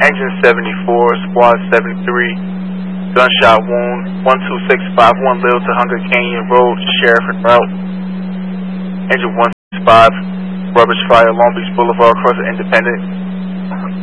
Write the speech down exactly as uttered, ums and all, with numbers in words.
Engine seventy-four, Squad seventy-three, gunshot wound, one two six five one Little to Hunger Canyon Road, Sheriff en route. Engine one six five, rubbish fire, Long Beach Boulevard, across Independence.